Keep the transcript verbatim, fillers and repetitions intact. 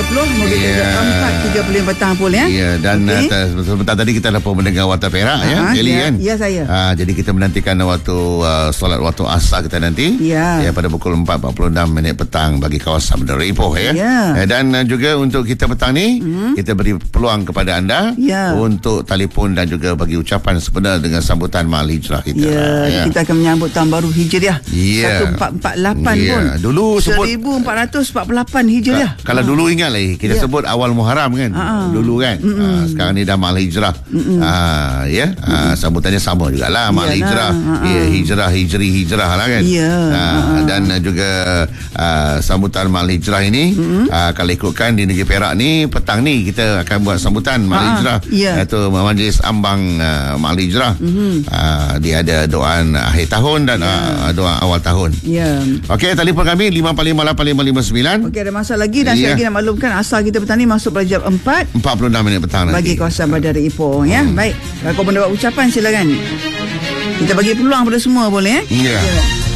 puluh Mungkin yeah. empat tiga puluh petang pun ya. Ya, dan okay. uh, sebentar tadi kita dapat mendengar Warta Perak uh-huh, ya, Eli ya, kan? Ya, saya. Uh, jadi kita menantikan waktu uh, solat waktu asar kita nanti. Ya. Ya, pada pukul empat empat puluh enam minit petang bagi kawasan Bandar Ipoh ya. Ya. Uh, dan uh, juga untuk kita petang ni, hmm. kita beri peluang kepada anda ya. untuk telefon dan juga bagi ucapan sebenar dengan sambutan Mahal Hijrah kita. Ya, ya. Kita akan menyambut tahun baru Hijriah. Ya. seribu empat ratus empat puluh lapan ya. pun. Dulu sebut seribu empat ratus empat puluh lapan Hijriah. Ka- kalau ha. dulu ingat lagi kita ya. sebut awal Muharram kan. Ha. Dulu kan. Ha, sekarang ni dah Mahal Hijrah. Ha, ya. Ha, sambutannya sama jugalah Mahal Hijrah. Ha. Ya, hijrah hijri hijrah lah kan. Ya. Ha, dan juga uh, sambutan Mahal Hijrah ini uh, kalau ikutkan di negeri Perak ni petang ni kita akan buat sambutan Mahal Hijrah. Ya. Iaitu Majlis Ambang uh, Mahal Hijrah. Uh, dia ada doa akhir tahun dan ya. uh, doa awal tahun. Ya. Okey, telefon kami lima empat lima lapan lima lima sembilan. Okey, ada masa lagi dan ya. saya lagi nak maklumkan asal kita petang ni masuk pada jam empat empat puluh enam minit petang nanti. Bagi kawasan Bandar Ipoh ya. Hmm. Baik. Kalau kau mendapat ucapan silakan. Kita bagi peluang pada semua boleh eh? Ya. ya.